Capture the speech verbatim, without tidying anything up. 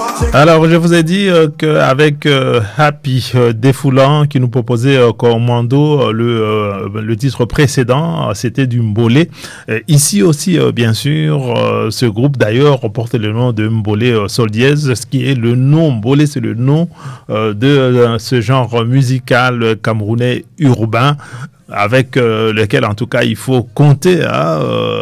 Alors, je vous ai dit euh, qu'avec euh, Happy euh, Défoulant qui nous proposait euh, Commando, euh, le, euh, le titre précédent, euh, c'était du Mbolé. Euh, ici aussi, euh, bien sûr, euh, ce groupe d'ailleurs porte le nom de Mbolé euh, Sol Dièse, ce qui est le nom, Mbolé c'est le nom euh, de euh, ce genre musical camerounais urbain avec euh, lequel en tout cas il faut compter. Hein, euh,